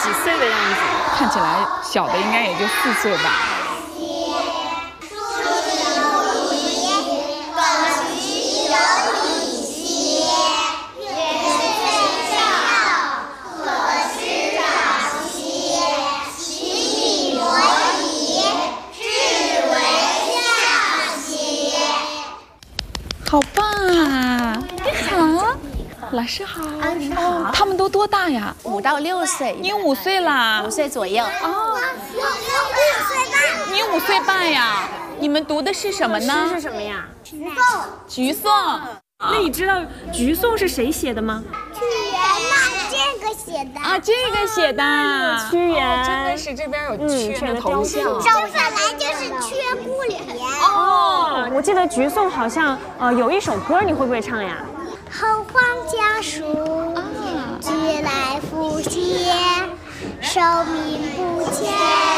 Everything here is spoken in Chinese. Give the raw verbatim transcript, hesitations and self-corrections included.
岁的样子？ 看起来小的应该也就四岁吧。好棒啊！你好，老师好。 啊，你好。 他们都多大呀？ 五到六岁。 你五岁啦？ 五岁左右。 哦， 我五岁半。 你五岁半呀？你们读的是什么呢？ 是什么呀？ 橘颂。 橘颂。 那你知道橘颂是谁写的吗？ 屈原呐，这个写的。 啊，这个写的。 屈原， 真的是这边有屈原的头像。 这本来就是屈顾里。 哦，我记得橘颂好像呃有一首歌，你会不会唱呀？ 后皇家书，居来复写，受命不迁。